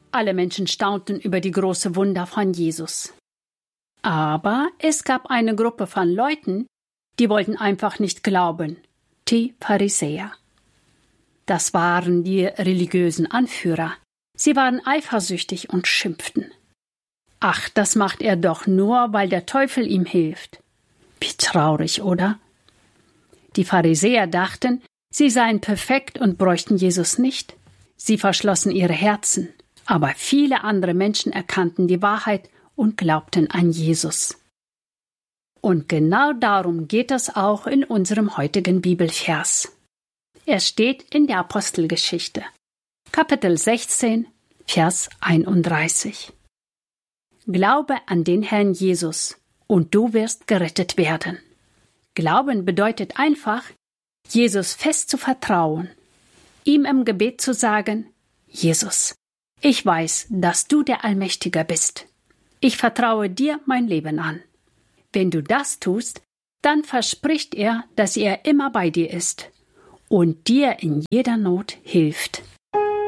Alle Menschen staunten über die großen Wunder von Jesus. Aber es gab eine Gruppe von Leuten, die wollten einfach nicht glauben, die Pharisäer. Das waren die religiösen Anführer. Sie waren eifersüchtig und schimpften. Ach, das macht er doch nur, weil der Teufel ihm hilft. Wie traurig, oder? Die Pharisäer dachten, sie seien perfekt und bräuchten Jesus nicht. Sie verschlossen ihre Herzen. Aber viele andere Menschen erkannten die Wahrheit und glaubten an Jesus. Und genau darum geht es auch in unserem heutigen Bibelvers. Er steht in der Apostelgeschichte, Kapitel 16, Vers 31. Glaube an den Herrn Jesus, und du wirst gerettet werden. Glauben bedeutet einfach, Jesus fest zu vertrauen, ihm im Gebet zu sagen, Jesus, ich weiß, dass du der Allmächtige bist. Ich vertraue dir mein Leben an. Wenn du das tust, dann verspricht er, dass er immer bei dir ist und dir in jeder Not hilft.